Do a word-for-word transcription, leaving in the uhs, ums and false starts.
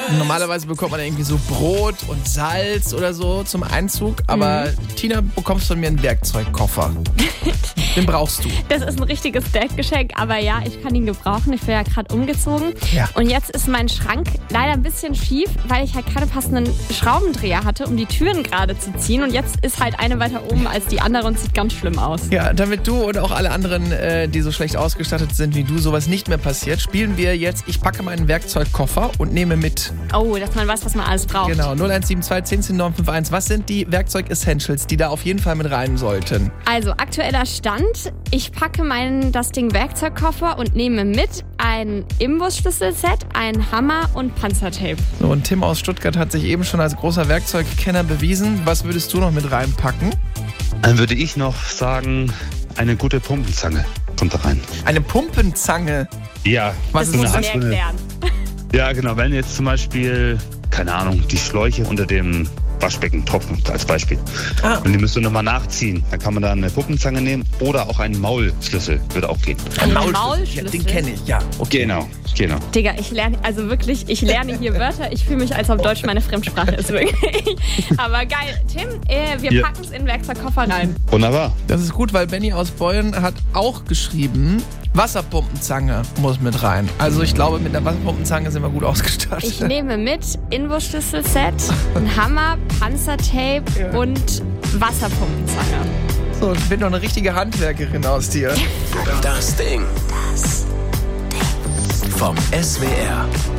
Normalerweise bekommt man irgendwie so Brot und Salz oder so zum Einzug. Aber mhm. Tina, bekommst von mir einen Werkzeugkoffer. Den brauchst du. Das ist ein richtiges Date-Geschenk, aber ja, ich kann ihn gebrauchen. Ich bin ja gerade umgezogen. Ja. Und jetzt ist mein Schrank leider ein bisschen schief, weil ich halt keine passenden Schraubendreher hatte, um die Türen gerade zu ziehen. Und jetzt ist halt eine weiter oben als die andere und sieht ganz schlimm aus. Ja, damit du und auch alle anderen, äh, die so schlecht ausgestattet sind wie du, sowas nicht mehr passiert, spielen wir jetzt Ich packe meinen Werkzeugkoffer und nehme mit. Oh, dass man weiß, was man alles braucht. Genau, null eins sieben zwei, zehn, zehn, neun fünf eins. Was sind die Werkzeug-Essentials, die da auf jeden Fall mit rein sollten? Also, aktueller Stand. Ich packe meinen das Ding Werkzeugkoffer und nehme mit ein Imbusschlüsselset, einen Hammer und Panzertape. So, und Tim aus Stuttgart hat sich eben schon als großer Werkzeugkenner bewiesen. Was würdest du noch mit reinpacken? Dann würde ich noch sagen, eine gute Pumpenzange kommt da rein. Eine Pumpenzange? Ja. Was das ist muss das? mir erklären. Ja, genau. Wenn jetzt zum Beispiel, keine Ahnung, die Schläuche unter dem Waschbecken trocknet als Beispiel. Ah. Und die müsst ihr nochmal nachziehen. Dann kann man da eine Puppenzange nehmen oder auch einen Maulschlüssel, würde auch gehen. Ein Maulschlüssel. Maulschlüssel? Ja, den kenne ich, ja. Okay. Genau, genau. Digga, ich lerne, also wirklich, ich lerne hier Wörter. Ich fühle mich, als ob Deutsch meine Fremdsprache ist, wirklich. Aber geil. Tim, äh, wir Ja. packen es in den Werkzeugkoffer rein. Wunderbar. Das ist gut, weil Benny aus Beuern hat auch geschrieben, Wasserpumpenzange muss mit rein. Also ich glaube, mit der Wasserpumpenzange sind wir gut ausgestattet. Ich nehme mit Imbusschlüsselset, einen Hammer, Panzertape Ja. und Wasserpumpenzange. So, ich bin doch eine richtige Handwerkerin aus dir. Das Ding. Das Ding. Vom S W R.